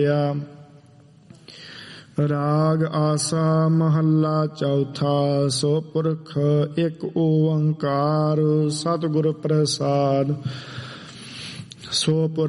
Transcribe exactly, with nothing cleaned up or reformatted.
ਰਾਗ ਆਸਾ ਮਹੱਲਾ ਚੌਥਾ। ਸੋ ਪੁਰਖ ਇੱਕ ਓੰਕਾਰ ਸਤਿਗੁਰ ਪ੍ਰਸਾਦ। ਸੋ ਪੁਰਖ